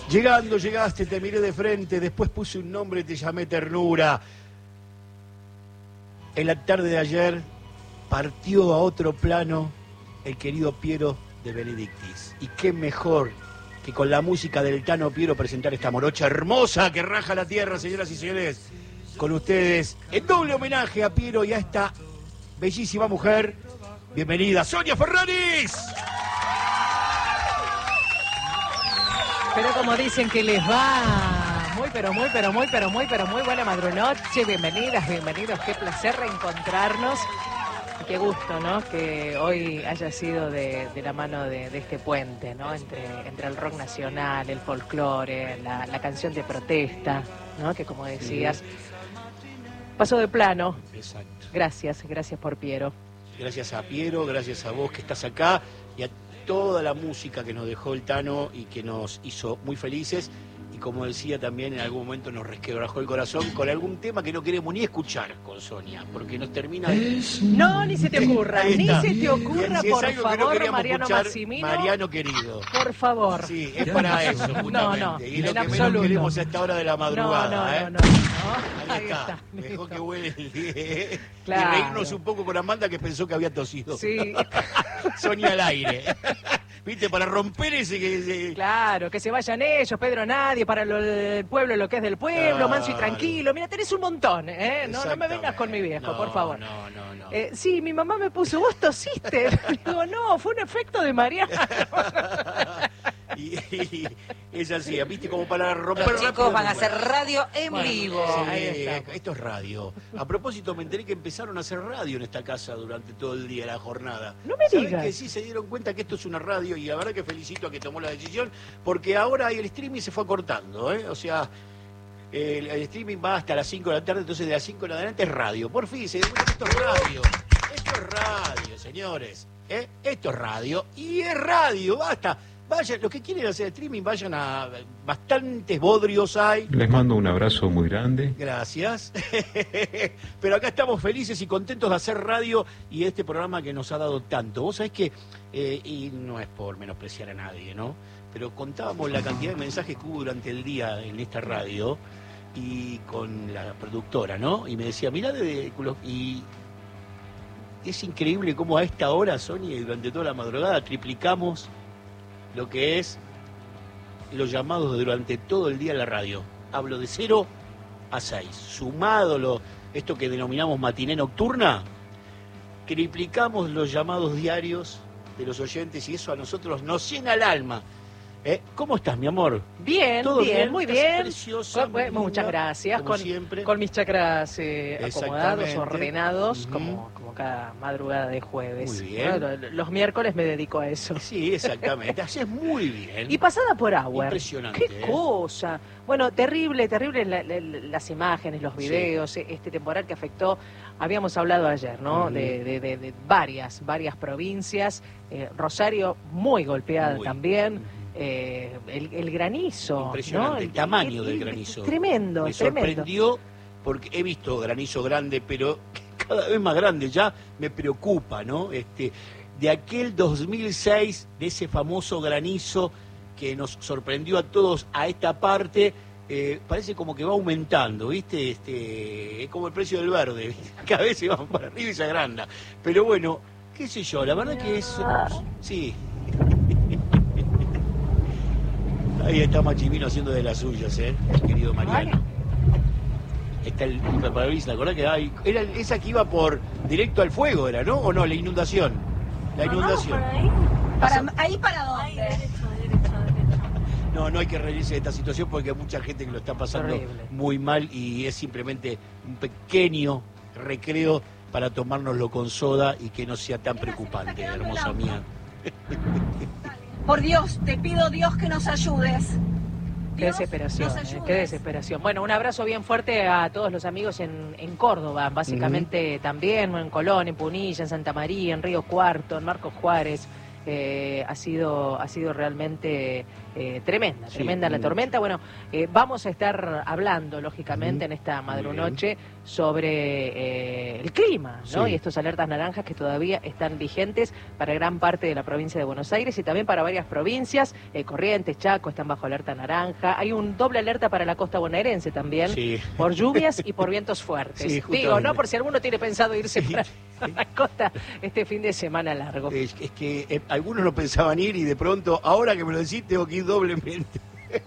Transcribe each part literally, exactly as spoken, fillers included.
Llegando, llegaste, te miré de frente, después puse un nombre y te llamé ternura. En la tarde de ayer partió a otro plano el querido Piero de Benedictis. Y qué mejor que con la música del Tano Piero presentar esta morocha hermosa que raja la tierra, señoras y señores. Con ustedes, el doble homenaje a Piero y a esta bellísima mujer. Bienvenida, Sonia Ferraris. Pero como dicen que les va, muy, pero muy, pero muy, pero muy, pero muy buena madrunoche. Bienvenidas, bienvenidos. Qué placer reencontrarnos. Y qué gusto, ¿no? Que hoy haya sido de, de la mano de, de este puente, ¿no? Entre, entre el rock nacional, el folclore, la, la canción de protesta, ¿no? Que como decías, pasó de plano. Exacto. Gracias, gracias por Piero. Gracias a Piero, gracias a vos que estás acá y a toda la música que nos dejó el Tano y que nos hizo muy felices. Y como decía también, en algún momento nos resquebrajó el corazón con algún tema que no queremos ni escuchar con Sonia, porque nos termina de... No, ni se te ocurra, Ahí ni está. se te ocurra, Si es por algo que no favor, queríamos Mariano escuchar, Massimino. Mariano querido. Por favor. Sí, es para eso, justamente. No, no, y lo en que absoluto. menos queremos a esta hora de la madrugada, no, no, ¿eh? no, no, no. Ahí, Ahí está. está, Dejó listo. que huele el día. Claro. Y reírnos un poco con Amanda que pensó que había tosido. Sí. Sonia al aire. ¿Viste? Para romper ese... ese... Claro, que se vayan ellos, Pedro nadie, para lo, el pueblo lo que es del pueblo, Claro. manso y tranquilo. Mira, tenés un montón, ¿eh? No, no me vengas con mi viejo, No, por favor. No, no, no. Eh, sí, mi mamá me puso, vos tosiste. Digo, no, fue un efecto de Mariano. y, y es así, ¿viste? Como para romper... Los chicos van a hacer radio en Bueno, vivo. Sí, Ahí está. esto es radio. A propósito, me enteré que empezaron a hacer radio en esta casa durante todo el día, la jornada. No me ¿Sabés digas. que sí se dieron cuenta que esto es una radio? Y la verdad que felicito a que tomó la decisión, porque ahora el streaming se fue acortando, ¿eh? O sea, el, el streaming va hasta las cinco de la tarde, entonces de las cinco en adelante es radio. Por fin se dieron cuenta que esto es radio. Esto es radio, señores. ¿Eh? Esto es radio. Y es radio, basta. Vayan, los que quieren hacer streaming, vayan a... Bastantes bodrios hay. Les mando un abrazo muy grande. Gracias. Pero acá estamos felices y contentos de hacer radio y este programa que nos ha dado tanto. Vos sabés que, eh, y no es por menospreciar a nadie, ¿no? Pero contábamos la cantidad de mensajes que hubo durante el día en esta radio y con la productora, ¿no? Y me decía, mirá, de, y es increíble cómo a esta hora, Sonia, y durante toda la madrugada triplicamos lo que es los llamados durante todo el día en la radio. Hablo de cero a seis. Sumado lo, esto que denominamos matiné nocturna, triplicamos los llamados diarios de los oyentes y eso a nosotros nos llena el alma. ¿Eh? ¿Cómo estás, mi amor? Bien, ¿Todo bien, bien? muy Estás bien. preciosa, Con- bueno, muy muchas linda, gracias. como Con, siempre. con mis chakras eh, acomodados, Exactamente. ordenados, Ujú. como, como cada madrugada de jueves. Muy bien. Bueno, lo- los miércoles me dedico a eso. Sí, exactamente. Haces muy bien. Y pasada por agua. Impresionante, Qué ¿eh? cosa. Bueno, terrible, terrible la- la- las imágenes, los videos, Sí. este temporal que afectó. Habíamos hablado ayer, ¿no? Ujú. de, de- de- de varias, varias provincias. Eh, Rosario muy golpeada Muy. también. Eh, el, el granizo. Impresionante, ¿no? el tamaño del granizo. Tremendo, Me tremendo. sorprendió porque he visto granizo grande, pero cada vez más grande ya me preocupa, ¿no? Este, de aquel dos mil seis, de ese famoso granizo que nos sorprendió a todos a esta parte, eh, parece como que va aumentando, ¿viste? Este, es como el precio del verde, ¿viste? Cada vez se va para arriba y se agranda. Pero bueno, qué sé yo, la verdad que es... Sí. Ahí está Machimino haciendo de las suyas, ¿eh? El querido Mariano. Está el parabrisas, ¿te acordás que hay? Era esa que iba por directo al fuego, ¿era, no? ¿O no? La inundación. La inundación. Para, ¿Ahí para dónde? No, no hay que reírse de esta situación porque hay mucha gente que lo está pasando Horrible. muy mal y es simplemente un pequeño recreo para tomárnoslo con soda y que no sea tan preocupante, hermosa mía. Por Dios, te pido Dios que nos ayudes. Qué Dios, desesperación, nos eh, ayudes. qué desesperación. Bueno, un abrazo bien fuerte a todos los amigos en, en Córdoba, básicamente también, en Colón, en Punilla, en Santa María, en Río Cuarto, en Marcos Juárez, eh, ha sido ha sido realmente eh, tremenda, Sí, tremenda la mucho. tormenta. Bueno, eh, vamos a estar hablando, lógicamente, en esta madrunoche sobre eh, el clima, ¿no? Sí. Y estos alertas naranjas que todavía están vigentes para gran parte de la provincia de Buenos Aires y también para varias provincias. Eh, Corrientes, Chaco están bajo alerta naranja. Hay un doble alerta para la costa bonaerense también, Sí. por lluvias y por vientos fuertes. Sí, Digo, justamente. ¿no? Por si alguno tiene pensado irse Sí. para la costa este fin de semana largo. Es, es que eh, algunos no pensaban ir y de pronto, ahora que me lo decís, tengo que ir doblemente.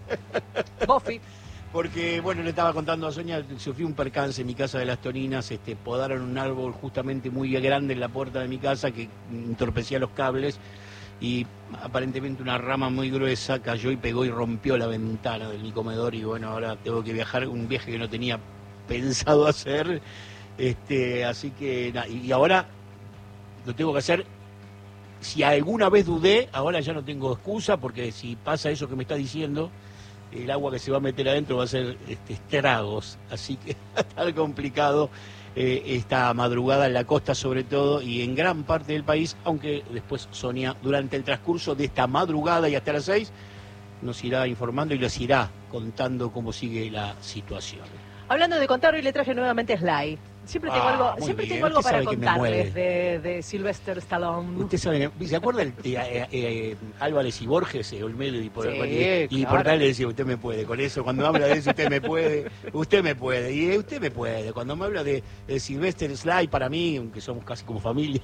Bofi. Porque, bueno, le estaba contando a Sonia, sufrí un percance en mi casa de Las Toninas, este, podaron un árbol justamente muy grande en la puerta de mi casa que entorpecía los cables y aparentemente una rama muy gruesa cayó y pegó y rompió la ventana de mi comedor y bueno, ahora tengo que viajar, un viaje que no tenía pensado hacer, este, así que, na, y ahora lo tengo que hacer. Si alguna vez dudé, ahora ya no tengo excusa porque si pasa eso que me está diciendo, el agua que se va a meter adentro va a ser este, estragos, así que va a estar complicado eh, esta madrugada en la costa sobre todo y en gran parte del país, aunque después Sonia durante el transcurso de esta madrugada y hasta las seis nos irá informando y les irá contando cómo sigue la situación. Hablando de contar, hoy le traje nuevamente Sly. Siempre tengo Ah, algo, muy siempre bien. tengo algo Usted para sabe que me contarles mueve. de, de Sylvester Stallone. Usted sabe, ¿se acuerda el, eh, eh, eh, Álvarez y Borges, eh, Olmedo y por, Sí, y, y claro. por tal le decía, usted me puede, con eso, cuando habla de eso, usted me puede, usted me puede, y eh, usted me puede, cuando me habla de, de Sylvester Sly, para mí, aunque somos casi como familia,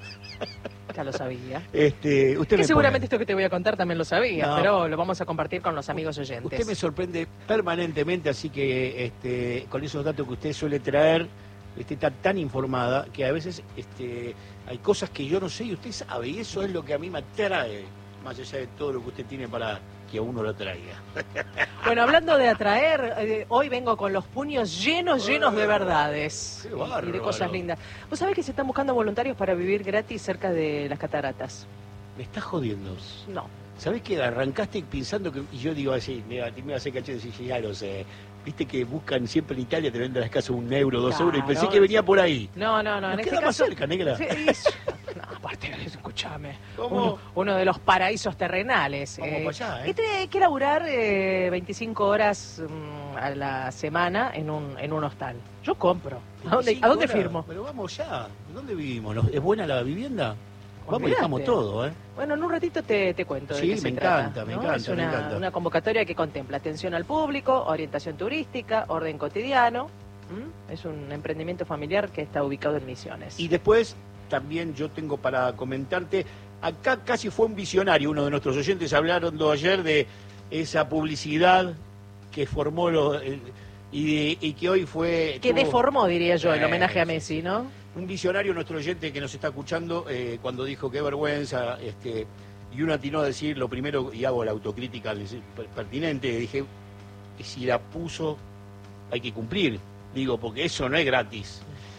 Ya lo sabía. este, usted Que me seguramente puede. esto que te voy a contar también lo sabía, No. pero lo vamos a compartir con los amigos oyentes. Usted me sorprende permanentemente, así que este, con esos datos que usted suele traer, este, está tan informada que a veces este, hay cosas que yo no sé y usted sabe, y eso es lo que a mí me atrae, más allá de todo lo que usted tiene para que a uno lo traiga. Bueno, hablando de atraer, eh, hoy vengo con los puños llenos, llenos de verdades Qué y- y de bárbaro. cosas lindas. ¿Vos sabés que se están buscando voluntarios para vivir gratis cerca de las cataratas? Me está jodiendo. No. ¿Sabés que arrancaste pensando que.? Y yo digo así, me, me va a hacer cachete y decir, ya lo sé. Viste que buscan siempre en Italia, te venden las casas un euro, dos Claro. euros, y pensé que venía por ahí. No, no, no. Nos En este queda más caso. cerca, negra. Sí, es- No, aparte, escúchame. ¿Cómo? Uno, uno de los paraísos terrenales. Vamos para allá, ¿eh? Y tiene que laburar eh, veinticinco horas mm, a la semana en un, en un hostal. Yo compro. ¿A dónde, veinticinco ¿a dónde horas. firmo? Pero vamos ya. ¿Dónde vivimos? ¿No- ¿Es buena la vivienda? Vamos y Olvídate. dejamos todo, ¿eh? Bueno, en un ratito te, te cuento de Sí, qué me se encanta, trata, me ¿no? encanta, Es me una, encanta. una convocatoria que contempla atención al público, orientación turística, orden cotidiano. ¿m? Es un emprendimiento familiar que está ubicado en Misiones. Y después también yo tengo para comentarte, acá casi fue un visionario, uno de nuestros oyentes hablaron ayer de esa publicidad que formó lo, el- y, y que hoy fue... que tuvo- deformó, diría yo, el Eh, homenaje a sí, Messi, ¿no? Un visionario, nuestro oyente que nos está escuchando, eh, cuando dijo qué vergüenza, este, y uno atinó a decir lo primero, y hago la autocrítica per- pertinente, dije, si la puso, hay que cumplir, digo, porque eso no es gratis.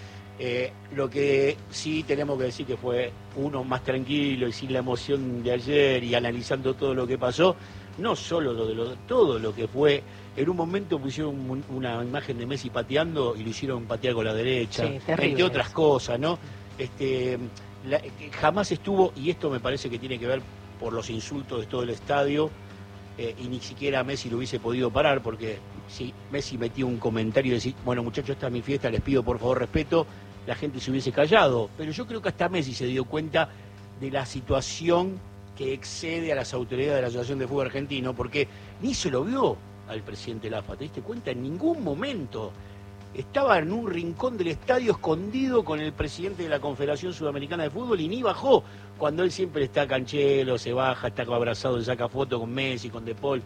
Eh, lo que sí tenemos que decir que fue uno más tranquilo y sin la emoción de ayer y analizando todo lo que pasó, no solo lo de lo, todo lo que fue. En un momento pusieron un- una imagen de Messi pateando y lo hicieron patear con la derecha, Sí, terrible entre otras eso. cosas, ¿no? Este, la- que jamás estuvo, y esto me parece que tiene que ver por los insultos de todo el estadio, eh, y ni siquiera Messi lo hubiese podido parar, porque si Messi metía un comentario y decía, bueno muchachos, esta es mi fiesta, les pido por favor respeto, la gente se hubiese callado. Pero yo creo que hasta Messi se dio cuenta de la situación que excede a las autoridades de la Asociación de Fútbol Argentino, porque ni se lo vio al presidente Lafa, ¿te diste cuenta? En ningún momento. Estaba en un rincón del estadio escondido con el presidente de la Confederación Sudamericana de Fútbol y ni bajó, cuando él siempre está canchero, se baja, está abrazado, se saca foto con Messi, con De Paul.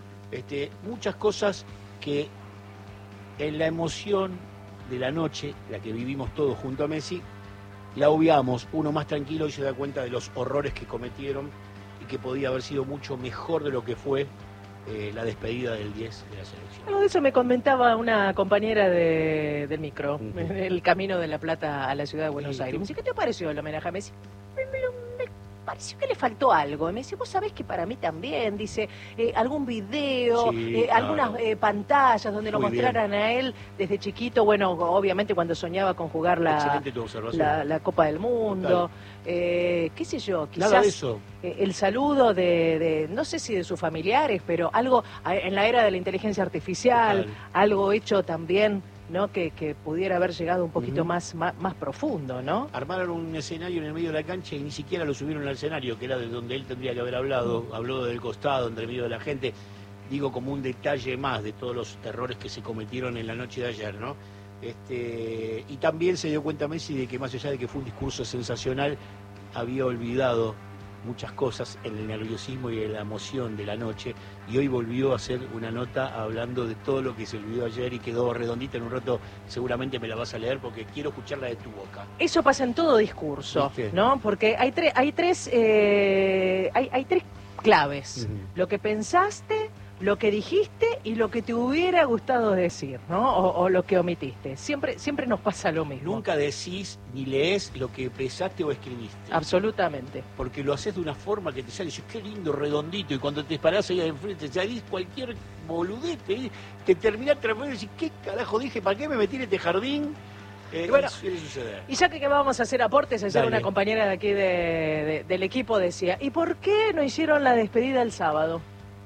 Este, muchas cosas que en la emoción de la noche, la que vivimos todos junto a Messi, la obviamos. Uno más tranquilo y se da cuenta de los horrores que cometieron y que podía haber sido mucho mejor de lo que fue eh, la despedida del diez de la selección. Algo de eso me comentaba una compañera de, del micro, Ujú. en el camino de La Plata a la ciudad de Buenos Sí, Aires. tú- Me dice, ¿qué te pareció el homenaje a Messi? pareció que le faltó algo. Y me dice, vos sabés que para mí también, dice, eh, algún video, Sí, eh, claro. algunas eh, pantallas donde lo Muy mostraran a él desde chiquito, bueno, obviamente cuando soñaba con jugar la, Excelente tu observación. la, la Copa del Mundo, eh, qué sé yo, quizás Nada de eso. eh, el saludo de, de, no sé si de sus familiares, pero algo a- en la era de la inteligencia artificial, Total. algo hecho también, ¿no? Que, que pudiera haber llegado un poquito Ujú. más, más, más profundo, ¿no? Armaron un escenario en el medio de la cancha y ni siquiera lo subieron al escenario, que era de donde él tendría que haber hablado. Habló del costado, entre medio de la gente. Digo, como un detalle más de todos los errores que se cometieron en la noche de ayer, ¿no? Este, y también se dio cuenta Messi de que más allá de que fue un discurso sensacional, había olvidado muchas cosas en el nerviosismo y en la emoción de la noche, y hoy volvió a hacer una nota hablando de todo lo que se olvidó ayer y quedó redondita. En un rato seguramente me la vas a leer porque quiero escucharla de tu boca. Eso pasa en todo discurso, ¿Viste? ¿no? Porque hay, tres hay, tres, eh, hay, hay tres claves. Ujú. Lo que pensaste, lo que dijiste y lo que te hubiera gustado decir, ¿no? O, o lo que omitiste. Siempre, siempre nos pasa lo mismo. Nunca decís ni lees lo que pensaste o escribiste. Absolutamente. Porque lo haces de una forma que te sale, dices, qué lindo, redondito, y cuando te parás ahí enfrente, salís cualquier boludez, te, te terminás transformando y decís, ¿qué carajo dije? ¿Para qué me metí en este jardín? Eh, Y bueno, y suele suceder. Y ya que, que vamos a hacer aportes, ayer Dale. una compañera de aquí de, de- del equipo decía, ¿y por qué no hicieron la despedida el sábado?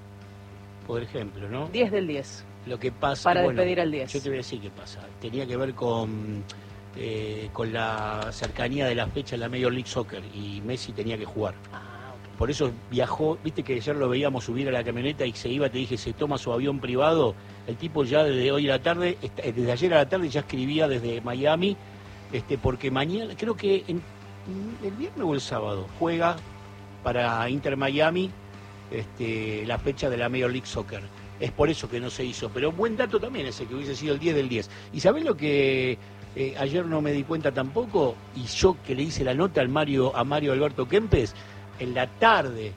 Por ejemplo, ¿no? diez del diez. Lo que pasa... Para bueno, despedir al diez. Yo te voy a decir qué pasa. Tenía que ver con, eh, con la cercanía de la fecha de la Major League Soccer, y Messi tenía que jugar. Ah, ok. Por eso viajó, viste que ayer lo veíamos subir a la camioneta y se iba, te dije, se toma su avión privado. El tipo ya desde hoy a la tarde, está- desde ayer a la tarde ya escribía desde Miami, este, porque mañana, creo que en- el viernes o el sábado, juega para Inter Miami este, la fecha de la Major League Soccer. Es por eso que no se hizo. Pero buen dato también ese, que hubiese sido el diez del diez. ¿Y sabés lo que eh, ayer no me di cuenta tampoco? Y yo que le hice la nota al Mario, a Mario Alberto Kempes, en la tarde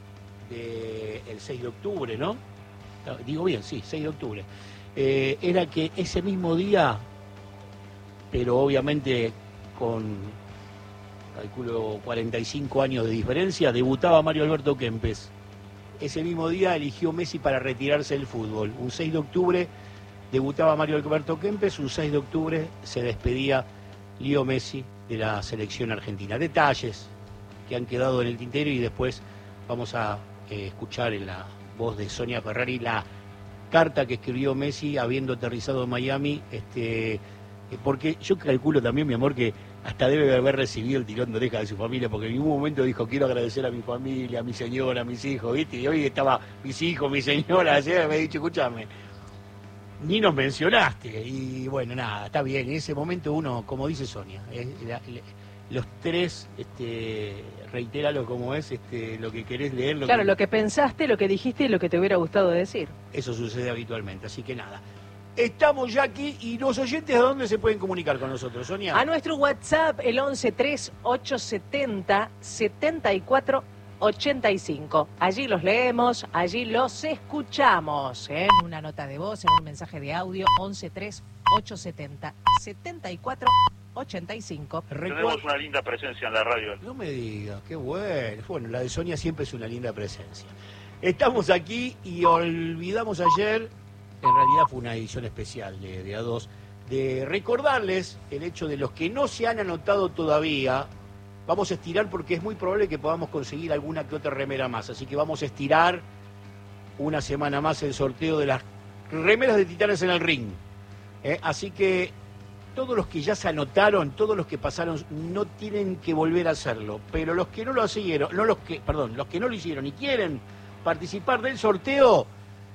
del seis de octubre, ¿no? Digo bien, sí, seis de octubre. Eh, era que ese mismo día, pero obviamente con, calculo, cuarenta y cinco años de diferencia, debutaba Mario Alberto Kempes. Ese mismo día eligió Messi para retirarse del fútbol. Un seis de octubre debutaba Mario Alberto Kempes, un seis de octubre se despedía Leo Messi de la selección argentina. Detalles que han quedado en el tintero, y después vamos a eh, escuchar en la voz de Sonia Ferrari la carta que escribió Messi habiendo aterrizado en Miami, este, eh, porque yo calculo también, mi amor, que hasta debe haber recibido el tirón de oreja de su familia, porque en ningún momento dijo, quiero agradecer a mi familia, a mi señora, a mis hijos, ¿viste? Y hoy estaba mis hijos, mi señora, ayer me ha dicho, escúchame, ni nos mencionaste. Y bueno, nada, está bien. En ese momento uno, como dice Sonia, es la- la- los tres, este, reitéralo como es, este, lo que querés leer. Lo Claro, que, lo que pensaste, lo que dijiste y lo que te hubiera gustado decir. Eso sucede habitualmente, así que nada. Estamos ya aquí, y los oyentes, ¿a dónde se pueden comunicar con nosotros, Sonia? A nuestro WhatsApp, el once tres ocho setenta setenta y cuatro ochenta y cinco. Allí los leemos, allí los escuchamos. ¿eh? En una nota de voz, en un mensaje de audio, once tres ocho setenta setenta y cuatro ochenta y cinco. Recuer- Tenemos una linda presencia en la radio. No me digas, qué bueno. Bueno, la de Sonia siempre es una linda presencia. Estamos aquí y olvidamos ayer, en realidad fue una edición especial de, de A dos, de recordarles el hecho de los que no se han anotado todavía. Vamos a estirar porque es muy probable que podamos conseguir alguna que otra remera más. Así que vamos a estirar una semana más el sorteo de las remeras de Titanes en el Ring. ¿eh? Así que todos los que ya se anotaron, todos los que pasaron, no tienen que volver a hacerlo. Pero los que no lo hicieron, no los que, perdón, los que no lo hicieron y quieren participar del sorteo,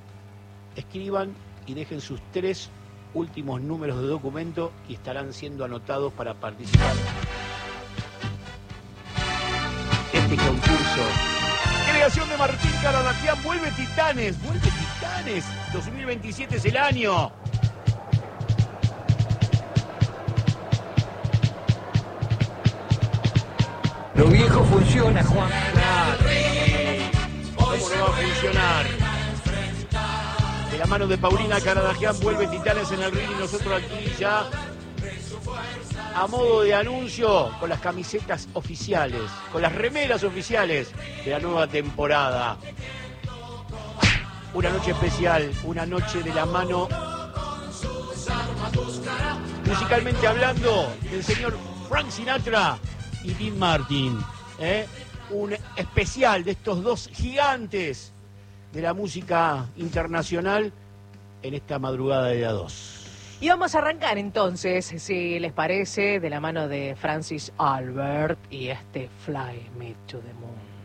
escriban y dejen sus tres últimos números de documento y estarán siendo anotados para participar. Este concurso. Creación de Martín Caradagian, vuelve Titanes, vuelve Titanes. dos mil veintisiete es el año. Lo viejo funciona, Juan. ¿Cómo no va a funcionar? De la mano de Paulina Caradagian vuelve Titanes en el ring, y nosotros aquí ya a modo de anuncio con las camisetas oficiales, con las remeras oficiales de la nueva temporada. Una noche especial, una noche de la mano, musicalmente hablando, del señor Frank Sinatra y Dean Martin. ¿eh? Un especial de estos dos gigantes de la música internacional en esta madrugada de día dos. Y vamos a arrancar entonces, si les parece, de la mano de Francis Albert y este Fly Me to the Moon.